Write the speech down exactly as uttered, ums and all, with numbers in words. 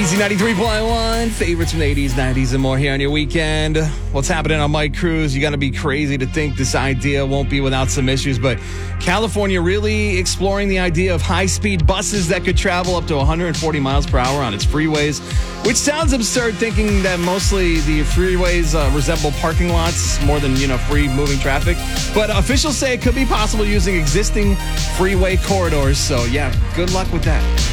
Easy ninety-three point one, favorites from the eighties, nineties, and more here on your weekend. What's happening on Mike Cruz? You got to be crazy to think this idea won't be without some issues, but California really exploring the idea of high-speed buses that could travel up to one hundred forty miles per hour on its freeways, which sounds absurd thinking that mostly the freeways uh, resemble parking lots more than, you know, free moving traffic. But officials say it could be possible using existing freeway corridors, so yeah, good luck with that.